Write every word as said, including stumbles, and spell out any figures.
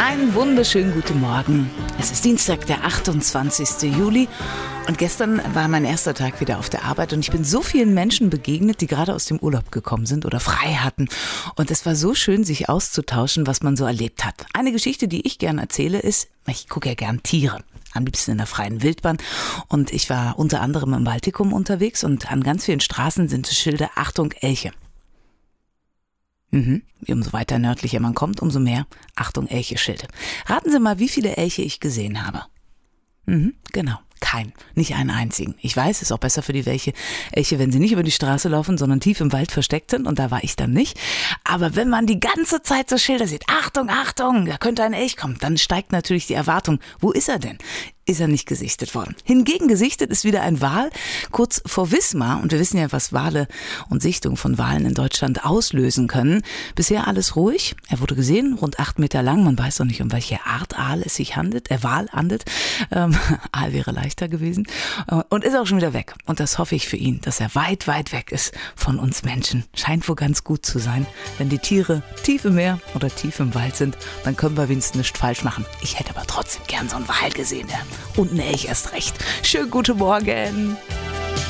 Einen wunderschönen guten Morgen. Es ist Dienstag, der achtundzwanzigsten Juli und gestern war mein erster Tag wieder auf der Arbeit und ich bin so vielen Menschen begegnet, die gerade aus dem Urlaub gekommen sind oder frei hatten. Und es war so schön, sich auszutauschen, was man so erlebt hat. Eine Geschichte, die ich gerne erzähle, ist, ich gucke ja gern Tiere. Am liebsten in der freien Wildbahn. Und ich war unter anderem im Baltikum unterwegs und an ganz vielen Straßen sind Schilder: Achtung, Elche. Mhm. Umso weiter nördlicher man kommt, umso mehr Achtung, Elche-Schilde. Raten Sie mal, wie viele Elche ich gesehen habe. Mhm, genau, kein, nicht einen einzigen. Ich weiß, es ist auch besser für die Elche, Elche, wenn sie nicht über die Straße laufen, sondern tief im Wald versteckt sind, und da war ich dann nicht. Aber wenn man die ganze Zeit so Schilder sieht, Achtung, Achtung, da könnte ein Elch kommen, dann steigt natürlich die Erwartung, wo ist er denn? Ist er nicht gesichtet worden. Hingegen gesichtet ist wieder ein Wal kurz vor Wismar, und wir wissen ja, was Wale und Sichtung von Walen in Deutschland auslösen können. Bisher alles ruhig. Er wurde gesehen, rund acht Meter lang. Man weiß noch nicht, um welche Art Aal es sich handelt. Er Wal handelt. Ähm, Aal wäre leichter gewesen. Und ist auch schon wieder weg. Und das hoffe ich für ihn, dass er weit, weit weg ist von uns Menschen. Scheint wohl ganz gut zu sein. Wenn die Tiere tief im Meer oder tief im Wald sind, dann können wir wenigstens nichts falsch machen. Ich hätte aber trotzdem gern so einen Wal gesehen, ja. Und ein Elch erst recht. Schönen guten Morgen.